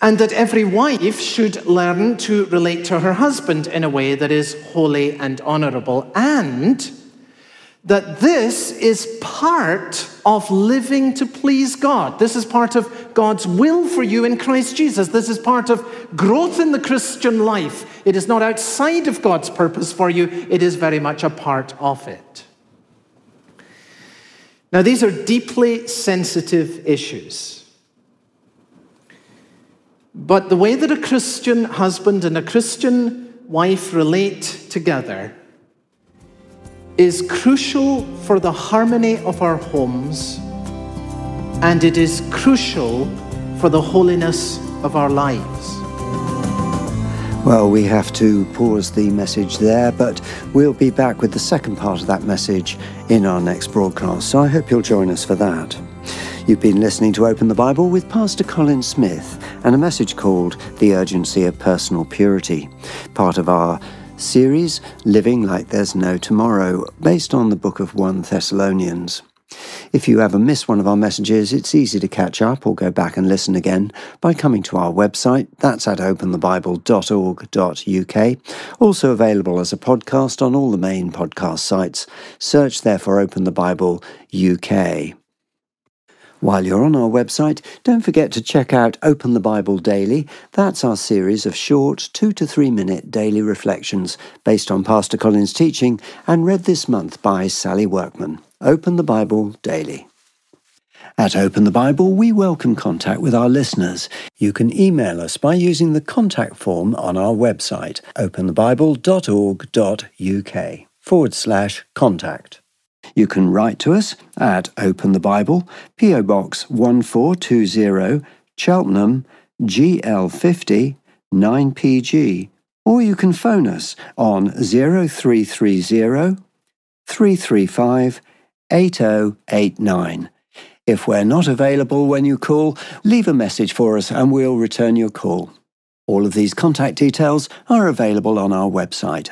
and that every wife should learn to relate to her husband in a way that is holy and honorable, and that this is part of living to please God. This is part of God's will for you in Christ Jesus. This is part of growth in the Christian life. It is not outside of God's purpose for you. It is very much a part of it. Now, these are deeply sensitive issues. But the way that a Christian husband and a Christian wife relate together is crucial for the harmony of our homes, and it is crucial for the holiness of our lives. Well, we have to pause the message there, but we'll be back with the second part of that message in our next broadcast, so I hope you'll join us for that. You've been listening to Open the Bible with Pastor Colin Smith and a message called The Urgency of Personal Purity, part of our series, Living Like There's No Tomorrow, based on the book of 1 Thessalonians. If you ever miss one of our messages, it's easy to catch up or go back and listen again by coming to our website. That's at openthebible.org.uk. Also available as a podcast on all the main podcast sites. Search there for Open the Bible UK. While you're on our website, don't forget to check out Open the Bible Daily. That's our series of short 2 to 3 minute daily reflections based on Pastor Colin's teaching and read this month by Sally Workman. Open the Bible Daily. At Open the Bible, we welcome contact with our listeners. You can email us by using the contact form on our website, openthebible.org.uk/contact. You can write to us at Open the Bible, P.O. Box 1420, Cheltenham, GL50 9PG, or you can phone us on 0330 335 8089. If we're not available when you call, leave a message for us and we'll return your call. All of these contact details are available on our website,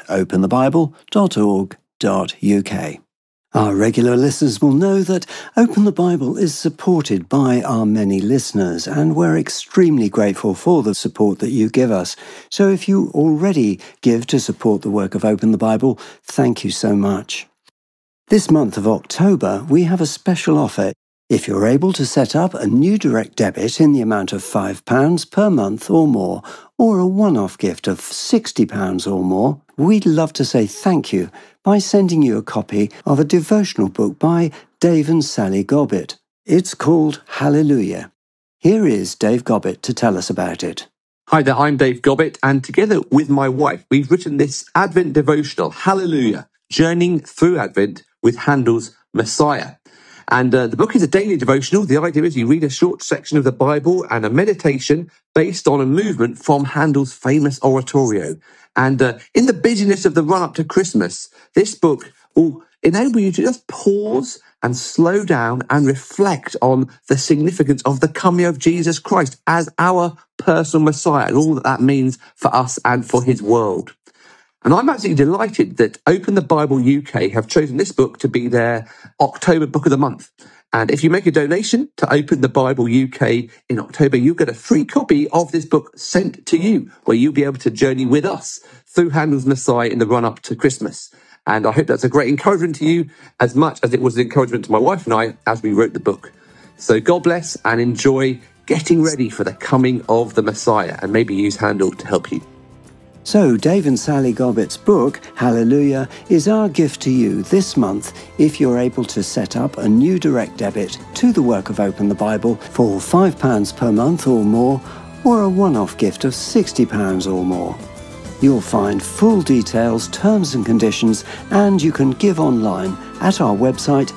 openthebible.org.uk. Our regular listeners will know that Open the Bible is supported by our many listeners, and we're extremely grateful for the support that you give us. So if you already give to support the work of Open the Bible, thank you so much. This month of October, we have a special offer. If you're able to set up a new direct debit in the amount of £5 per month or more, or a one-off gift of £60 or more, we'd love to say thank you by sending you a copy of a devotional book by Dave and Sally Gobbett. It's called Hallelujah. Here is Dave Gobbett to tell us about it. Hi there, I'm Dave Gobbett, and together with my wife, we've written this Advent devotional, Hallelujah, Journeying Through Advent with Handel's Messiah. And the book is a daily devotional. The idea is you read a short section of the Bible and a meditation based on a movement from Handel's famous oratorio. And in the busyness of the run-up to Christmas, this book will enable you to just pause and slow down and reflect on the significance of the coming of Jesus Christ as our personal Messiah and all that that means for us and for his world. And I'm absolutely delighted that Open the Bible UK have chosen this book to be their October book of the month. And if you make a donation to Open the Bible UK in October, you'll get a free copy of this book sent to you, where you'll be able to journey with us through Handel's Messiah in the run-up to Christmas. And I hope that's a great encouragement to you, as much as it was an encouragement to my wife and I as we wrote the book. So God bless and enjoy getting ready for the coming of the Messiah, and maybe use Handel to help you. So, Dave and Sally Gobbett's book, Hallelujah, is our gift to you this month if you're able to set up a new direct debit to the work of Open the Bible for £5 per month or more, or a one-off gift of £60 or more. You'll find full details, terms and conditions, and you can give online at our website,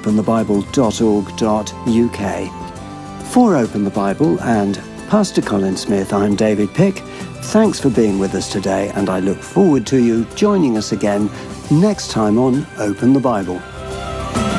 openthebible.org.uk. For Open the Bible and Pastor Colin Smith, I'm David Pick. Thanks for being with us today, and I look forward to you joining us again next time on Open the Bible.